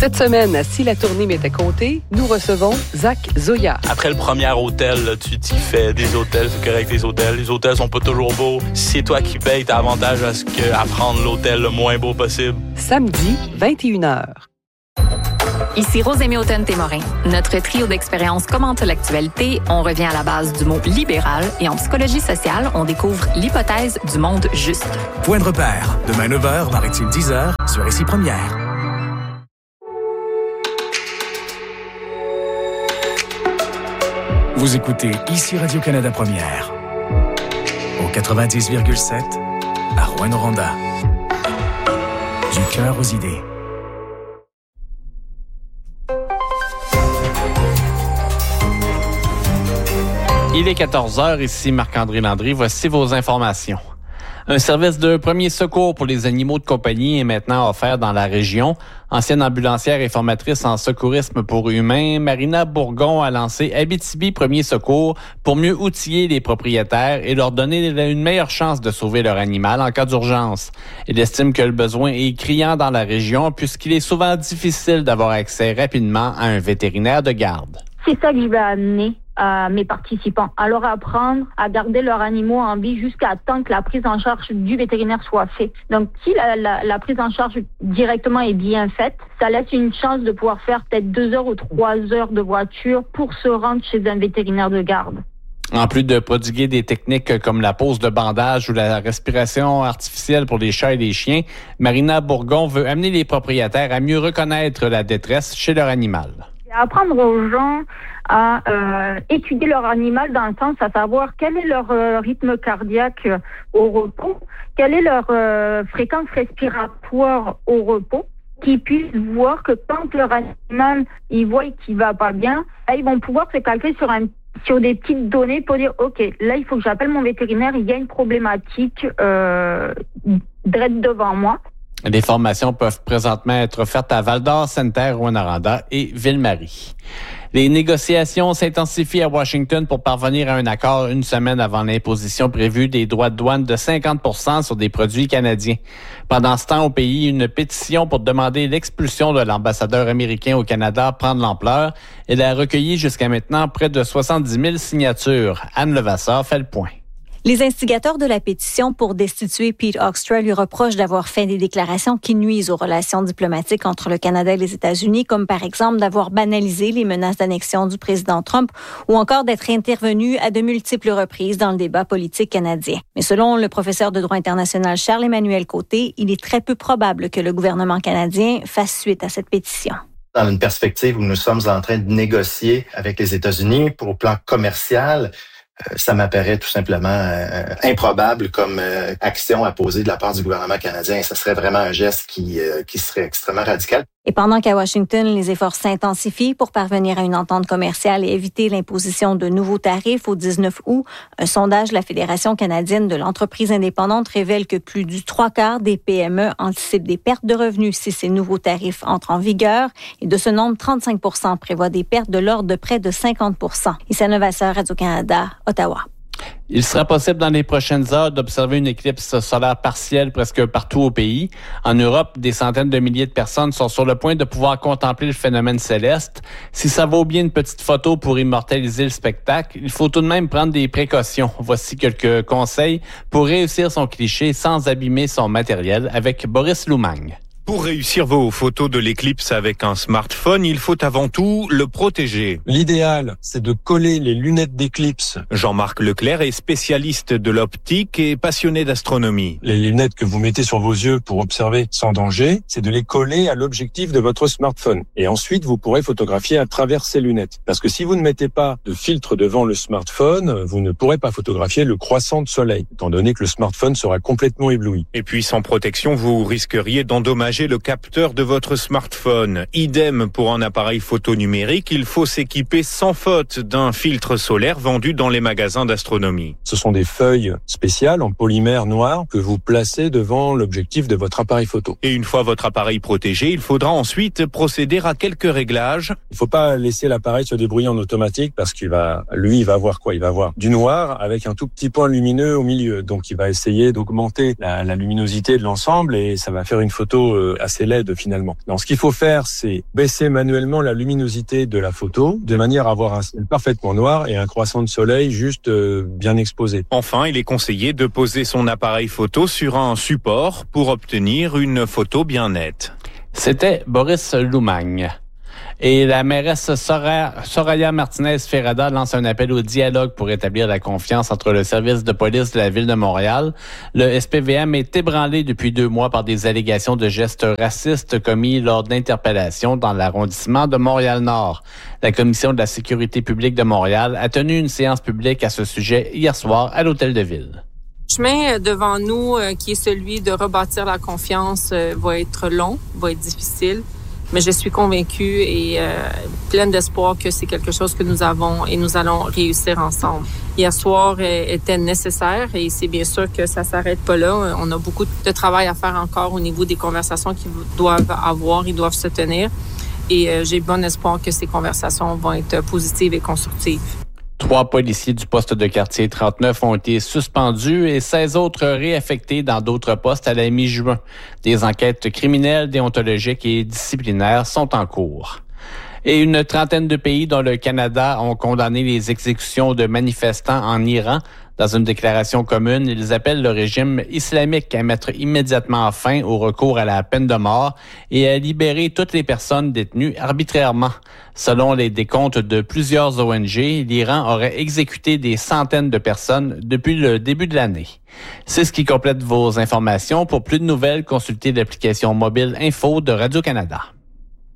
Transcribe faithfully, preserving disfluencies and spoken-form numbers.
Cette semaine, à Si la tournée m'était comptée, nous recevons Zach Zoya. Après le premier hôtel, là, tu t'y fais des hôtels, c'est correct les hôtels. Les hôtels sont pas toujours beaux. Si c'est toi qui payes, t'as avantage à, ce que, à prendre l'hôtel le moins beau possible. Samedi, vingt et une heures. Ici Rosémie Houghton-Témorin. Notre trio d'expériences commente l'actualité. On revient à la base du mot libéral et en psychologie sociale, on découvre l'hypothèse du monde juste. Point de repère. Demain neuf heures, Maritime dix heures, sur Ici Première. Vous écoutez Ici Radio-Canada Première. Au quatre-vingt-dix virgule sept, à Rouyn-Noranda. Du cœur aux idées. Il est quatorze heures, ici Marc-André Landry. Voici vos informations. Un service de premier secours pour les animaux de compagnie est maintenant offert dans la région. Ancienne ambulancière et formatrice en secourisme pour humains, Marina Bourgon a lancé Abitibi Premier Secours pour mieux outiller les propriétaires et leur donner une meilleure chance de sauver leur animal en cas d'urgence. Elle estime que le besoin est criant dans la région puisqu'il est souvent difficile d'avoir accès rapidement à un vétérinaire de garde. C'est ça que je vais amener à mes participants, à leur apprendre à garder leurs animaux en vie jusqu'à temps que la prise en charge du vétérinaire soit faite. Donc, si la, la, la prise en charge directement est bien faite, ça laisse une chance de pouvoir faire peut-être deux heures ou trois heures de voiture pour se rendre chez un vétérinaire de garde. En plus de prodiguer des techniques comme la pose de bandage ou la respiration artificielle pour les chats et les chiens, Marina Bourgon veut amener les propriétaires à mieux reconnaître la détresse chez leur animal. Apprendre aux gens à euh, étudier leur animal dans le sens à savoir quel est leur euh, rythme cardiaque euh, au repos, quelle est leur euh, fréquence respiratoire au repos, qu'ils puissent voir que quand leur animal ils voient qu'il va pas bien, là, ils vont pouvoir se calquer sur un sur des petites données pour dire ok, là il faut que j'appelle mon vétérinaire, il y a une problématique euh, direct devant moi. Les formations peuvent présentement être offertes à Val-d'Or, Sainte-Terre, Rouyn-Noranda et Ville-Marie. Les négociations s'intensifient à Washington pour parvenir à un accord une semaine avant l'imposition prévue des droits de douane de cinquante pour cent sur des produits canadiens. Pendant ce temps, au pays, une pétition pour demander l'expulsion de l'ambassadeur américain au Canada prend de l'ampleur. Elle a recueilli jusqu'à maintenant près de soixante-dix mille signatures. Anne Levasseur fait le point. Les instigateurs de la pétition pour destituer Pete Hoekstra lui reprochent d'avoir fait des déclarations qui nuisent aux relations diplomatiques entre le Canada et les États-Unis, comme par exemple d'avoir banalisé les menaces d'annexion du président Trump ou encore d'être intervenu à de multiples reprises dans le débat politique canadien. Mais selon le professeur de droit international Charles-Emmanuel Côté, il est très peu probable que le gouvernement canadien fasse suite à cette pétition. Dans une perspective où nous sommes en train de négocier avec les États-Unis pour le plan commercial, ça m'apparaît tout simplement euh, improbable comme euh, action à poser de la part du gouvernement canadien. Ça serait vraiment un geste qui, euh, qui serait extrêmement radical. Et pendant qu'à Washington, les efforts s'intensifient pour parvenir à une entente commerciale et éviter l'imposition de nouveaux tarifs au dix-neuf août, un sondage de la Fédération canadienne de l'entreprise indépendante révèle que plus du trois quarts des P M E anticipent des pertes de revenus si ces nouveaux tarifs entrent en vigueur. Et de ce nombre, trente-cinq pour cent prévoient des pertes de l'ordre de près de cinquante pour cent. Issa Levasseur, Radio-Canada, Ottawa. Il sera possible dans les prochaines heures d'observer une éclipse solaire partielle presque partout au pays. En Europe, des centaines de milliers de personnes sont sur le point de pouvoir contempler le phénomène céleste. Si ça vaut bien une petite photo pour immortaliser le spectacle, il faut tout de même prendre des précautions. Voici quelques conseils pour réussir son cliché sans abîmer son matériel avec Boris Loumagne. Pour réussir vos photos de l'éclipse avec un smartphone, il faut avant tout le protéger. L'idéal, c'est de coller les lunettes d'éclipse. Jean-Marc Leclerc est spécialiste de l'optique et passionné d'astronomie. Les lunettes que vous mettez sur vos yeux pour observer sans danger, c'est de les coller à l'objectif de votre smartphone. Et ensuite, vous pourrez photographier à travers ces lunettes. Parce que si vous ne mettez pas de filtre devant le smartphone, vous ne pourrez pas photographier le croissant de soleil, étant donné que le smartphone sera complètement ébloui. Et puis, sans protection, vous risqueriez d'endommager le capteur de votre smartphone. Idem pour un appareil photo numérique, il faut s'équiper sans faute d'un filtre solaire vendu dans les magasins d'astronomie. Ce sont des feuilles spéciales en polymère noir que vous placez devant l'objectif de votre appareil photo. Et une fois votre appareil protégé, il faudra ensuite procéder à quelques réglages. Il ne faut pas laisser l'appareil se débrouiller en automatique parce qu'il va, lui, il va avoir quoi? Il va avoir du noir avec un tout petit point lumineux au milieu. Donc, il va essayer d'augmenter la, la luminosité de l'ensemble et ça va faire une photo euh, assez laide finalement. Alors, ce qu'il faut faire, c'est baisser manuellement la luminosité de la photo de manière à avoir un ciel parfaitement noir et un croissant de soleil juste euh, bien exposé. Enfin, il est conseillé de poser son appareil photo sur un support pour obtenir une photo bien nette. C'était Boris Loumagne. Et la mairesse Soraya, Soraya Martinez-Ferrada lance un appel au dialogue pour établir la confiance entre le service de police de la Ville de Montréal. Le S P V M est ébranlé depuis deux mois par des allégations de gestes racistes commis lors d'interpellations dans l'arrondissement de Montréal-Nord. La Commission de la sécurité publique de Montréal a tenu une séance publique à ce sujet hier soir à l'Hôtel de Ville. Le chemin devant nous, euh, qui est celui de rebâtir la confiance, euh, va être long, va être difficile. Mais je suis convaincue et euh, pleine d'espoir que c'est quelque chose que nous avons et nous allons réussir ensemble. Hier soir euh, était nécessaire et c'est bien sûr que ça s'arrête pas là. On a beaucoup de travail à faire encore au niveau des conversations qu'ils doivent avoir, ils doivent se tenir. Et euh, j'ai bon espoir que ces conversations vont être positives et constructives. Trois policiers du poste de quartier trente-neuf ont été suspendus et seize autres réaffectés dans d'autres postes à la mi-juin. Des enquêtes criminelles, déontologiques et disciplinaires sont en cours. Et une trentaine de pays, dont le Canada, ont condamné les exécutions de manifestants en Iran. Dans une déclaration commune, ils appellent le régime islamique à mettre immédiatement fin au recours à la peine de mort et à libérer toutes les personnes détenues arbitrairement. Selon les décomptes de plusieurs O N G, l'Iran aurait exécuté des centaines de personnes depuis le début de l'année. C'est ce qui complète vos informations. Pour plus de nouvelles, consultez l'application mobile Info de Radio-Canada.